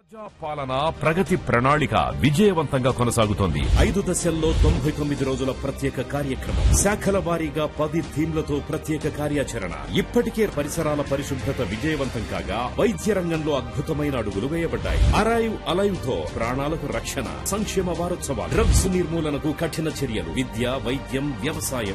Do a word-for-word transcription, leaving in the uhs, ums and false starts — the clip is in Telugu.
ప్రజా పాలన ప్రగతి ప్రణాళిక విజయవంతంగా కొనసాగుతోంది. ఐదు దశల్లో తొంభై తొమ్మిది రోజుల ప్రత్యేక కార్యక్రమం, శాఖల వారీగా పది థీమ్లతో ప్రత్యేక కార్యాచరణ. ఇప్పటికే పరిసరాల పరిశుభ్రత విజయవంతం కాగా వైద్య రంగంలో అద్భుతమైన అడుగులు వేయబడ్డాయి. అరైవ్ అలైవ్ తో ప్రాణాలకు రక్షణ. సంక్షేమ వారోత్సవాలు, డ్రగ్స్ నిర్మూలనకు కఠిన చర్యలు, విద్య, వైద్యం, వ్యవసాయం,